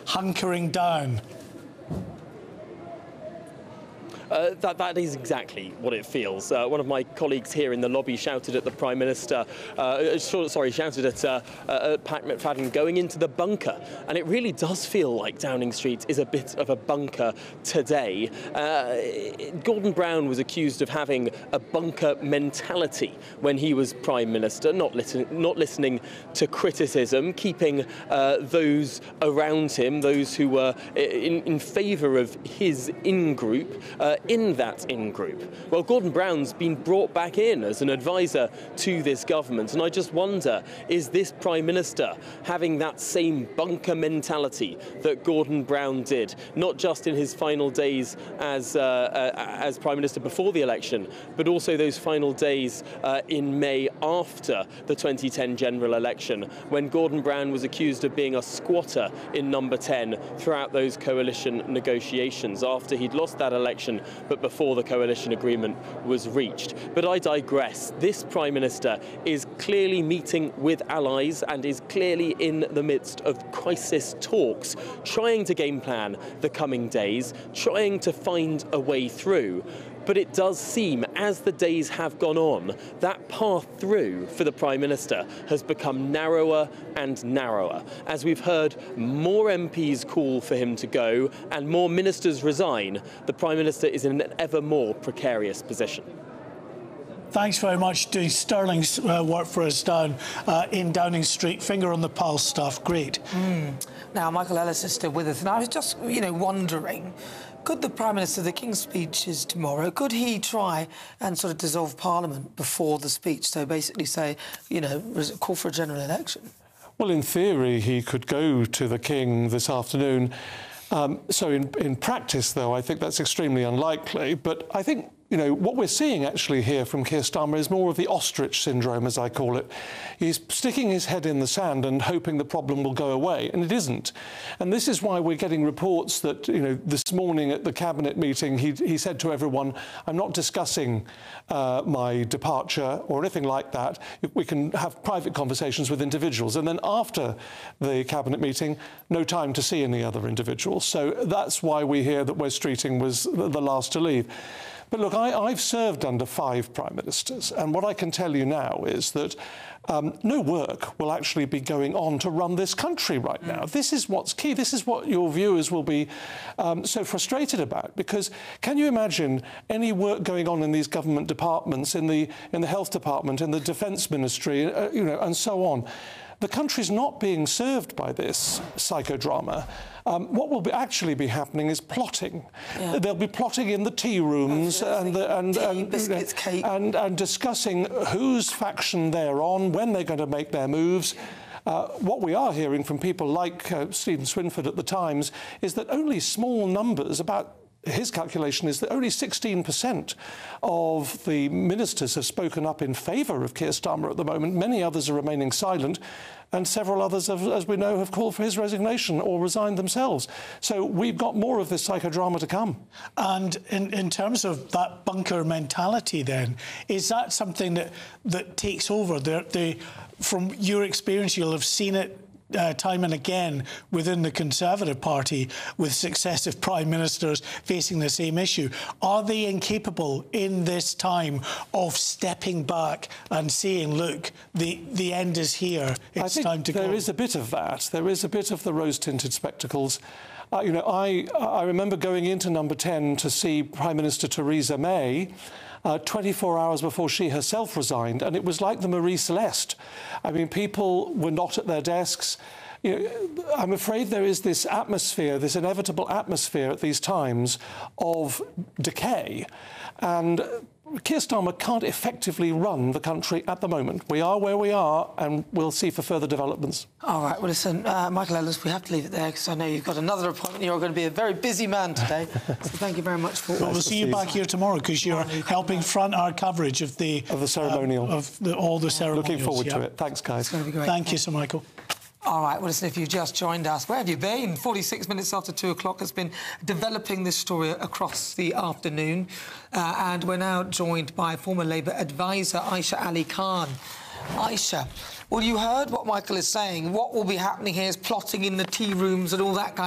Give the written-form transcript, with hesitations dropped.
hunkering down? That is exactly what it feels. One of my colleagues here in the lobby shouted at the Prime Minister, shouted at Pat McFadden going into the bunker. And it really does feel like Downing Street is a bit of a bunker today. Gordon Brown was accused of having a bunker mentality when he was Prime Minister, not listening to criticism, keeping those around him, those who were in favour of his in-group, in that in-group. Well, Gordon Brown's been brought back in as an advisor to this government, and I just wonder, is this Prime Minister having that same bunker mentality that Gordon Brown did, not just in his final days as Prime Minister before the election, but also those final days in May after the 2010 general election, when Gordon Brown was accused of being a squatter in Number 10 throughout those coalition negotiations, after he'd lost that election but before the coalition agreement was reached. But I digress. This Prime Minister is clearly meeting with allies and is clearly in the midst of crisis talks, trying to game plan the coming days, trying to find a way through. But it does seem, as the days have gone on, that path through for the Prime Minister has become narrower and narrower. As we've heard more MPs call for him to go and more ministers resign, the Prime Minister is in an ever more precarious position. Thanks very much. Doing sterling work for us down in Downing Street. Finger on the pulse stuff. Great. Now, Michael Ellis is still with us, and I was just, wondering, could the Prime Minister, the King's speech is tomorrow, could he try and sort of dissolve Parliament before the speech? So basically say, call for a general election? Well, in theory, he could go to the King this afternoon. So in practice, though, I think that's extremely unlikely. But I think, what we're seeing actually here from Keir Starmer is more of the ostrich syndrome, as I call it. He's sticking his head in the sand and hoping the problem will go away, and it isn't. And this is why we're getting reports that, this morning at the Cabinet meeting, he said to everyone, I'm not discussing my departure or anything like that. We can have private conversations with individuals. And then after the Cabinet meeting, no time to see any other individuals. So that's why we hear that Wes Streeting was the last to leave. But look, I've served under 5 Prime Ministers, and what I can tell you now is that no work will actually be going on to run this country right now. This is what's key. This is what your viewers will be so frustrated about, because can you imagine any work going on in these government departments, in the Health Department, in the Defence Ministry, and so on? The country's not being served by this psychodrama. What will actually be happening is plotting. Yeah. They'll be plotting in the tea rooms and discussing whose faction they're on, when they're going to make their moves. What we are hearing from people like Stephen Swinford at The Times is that only small numbers, about his calculation is that only 16% of the ministers have spoken up in favour of Keir Starmer at the moment. Many others are remaining silent, and several others, as we know, have called for his resignation or resigned themselves. So we've got more of this psychodrama to come. And in terms of that bunker mentality then, is that something that takes over? From your experience, you'll have seen it time and again within the Conservative Party with successive Prime Ministers facing the same issue. Are they incapable in this time of stepping back and saying, look, the end is here, it's time to go? There is a bit of that. There is a bit of the rose-tinted spectacles. I remember going into Number 10 to see Prime Minister Theresa May 24 hours before she herself resigned, and it was like the Marie Celeste. I mean, people were not at their desks. I'm afraid there is this atmosphere, this inevitable atmosphere at these times of decay, and Keir Starmer can't effectively run the country at the moment. We are where we are, and we'll see for further developments. All right, well, listen, Michael Ellis, we have to leave it there because I know you've got another appointment. You're going to be a very busy man today. So thank you very much for... Well, we'll see you back here tomorrow because you're helping front our coverage of the ceremonial. All the ceremonials. Looking forward to it. Thanks, guys. It's going to be great. Thank you, Sir Michael. All right, well, listen, if you've just joined us, where have you been? 46 minutes after 2 o'clock has been developing this story across the afternoon. And we're now joined by former Labour advisor Aisha Ali Khan. Aisha, well, you heard what Michael is saying. What will be happening here is plotting in the tea rooms and all that kind